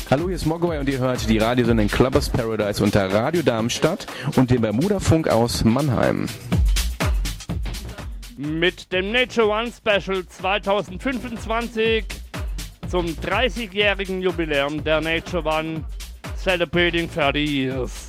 Hallo, hier ist Mogwai und ihr hört die Radiosendung Clubbers Paradise unter Radio Darmstadt und den Bermuda-Funk aus Mannheim. Mit dem Nature One Special 2025 zum 30-jährigen Jubiläum der Nature One Celebrating 30 Years.